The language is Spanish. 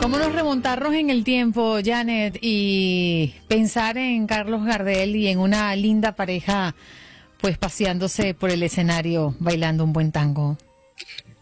Vámonos remontarnos en el tiempo, Janet, y pensar en Carlos Gardel y en una linda pareja, pues paseándose por el escenario, bailando un buen tango.